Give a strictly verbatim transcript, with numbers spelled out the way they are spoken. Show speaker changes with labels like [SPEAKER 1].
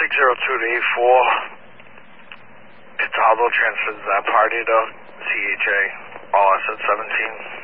[SPEAKER 1] six zero two to eight four. Cataldo transfers that party to C H A, all S at seventeen.